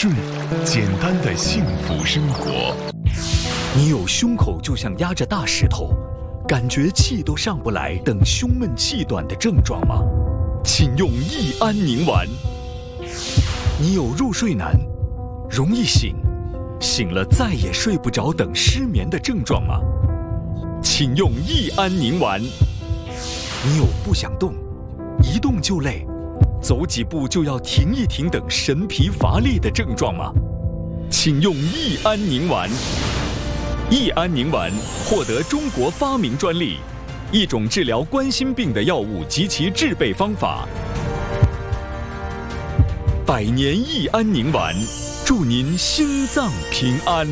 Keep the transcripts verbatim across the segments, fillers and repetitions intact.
顺，简单的幸福生活。 你有胸口就像压着大石头，感觉气都上不来，等胸闷气短的症状吗？请用益安宁丸。你有入睡难，容易醒，醒了再也睡不着等失眠的症状吗？请用益安宁丸。你有不想动，一动就累，走几步就要停一停等神疲乏力的症状吗？请用益安宁丸。益安宁丸获得中国发明专利，一种治疗冠心病的药物及其制备方法。百年益安宁丸，祝您心脏平安。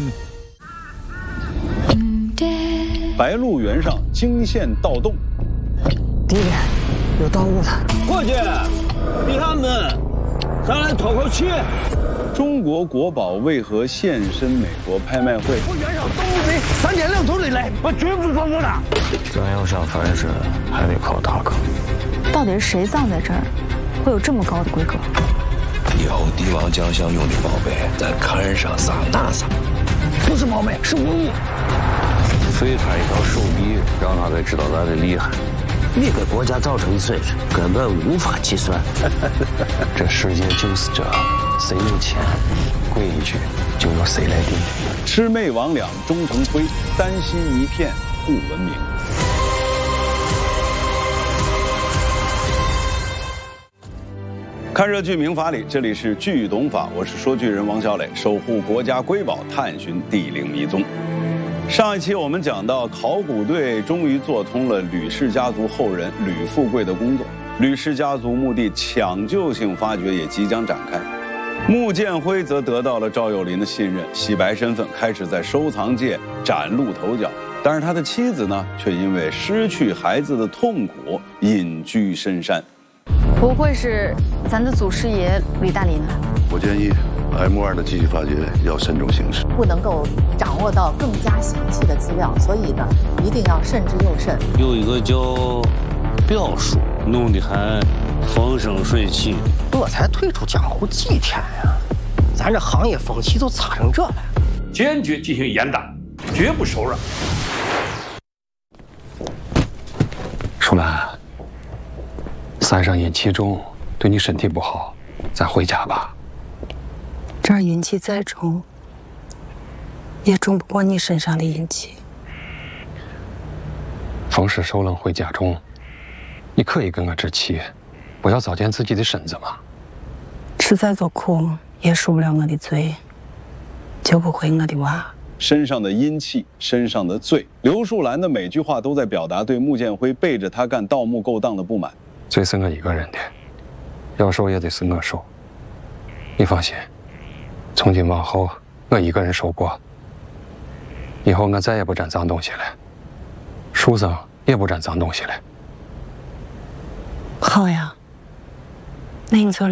白鹿原上惊现盗洞， 弟弟，有盗墓的， 伙计，闭上门，咱来透口气。 中国国宝为何现身美国拍卖会？ 我原上盗墓贼三天两头的来，我绝不放过他。 咱要上凡是还得靠大哥。 到底是谁葬在这儿，会有这么高的规格？ 以后帝王将相用的宝贝，在龛上撒那撒， 不是宝贝，是文物。 废他一条手臂，让他才知道咱的厉害。 你给国家造成的损失根本无法计算。 这世界就是这，谁有钱，跪一句就由谁来定。 魑魅魍魉终成灰，丹心一片护文明。看热剧名法里，这里是剧懂法，我是说剧人王小磊，守护国家瑰宝，探寻地灵迷踪。上一期我们讲到，考古队终于做通了吕氏家族后人吕富贵的工作，吕氏家族墓地抢救性发掘也即将展开。穆建辉则得到了赵又林的信任，洗白身份，开始在收藏界崭露头角。但是他的妻子呢，却因为失去孩子的痛苦隐居深山。 不会是咱的祖师爷吕大林吧？ 我建议 M 二的继续发掘要慎重行事， 不能够掌握到更加详细的资料，所以呢，一定要慎之又慎。 有一个叫表叔，弄得还风生水起。 我才退出江湖几天呀，咱这行业风气都差成这了。 坚决进行严打，绝不手软。 舒兰，山上阴气重，对你身体不好，咱回家吧。 这儿阴气再重，也重不过你身上的阴气。 风湿受冷会加重，你可以跟我置气，不要糟践自己的身子嘛。 吃再多苦也赎不了我的罪，救不回我的娃。 身上的阴气，身上的罪，刘树兰的每句话都在表达对穆建辉背着他干盗墓勾当的不满。 罪是我一个人的，要受也得是我受。你放心，从今往后我一个人受过。以后我再也不沾脏东西了，书生也不沾脏东西了。 好呀，那你就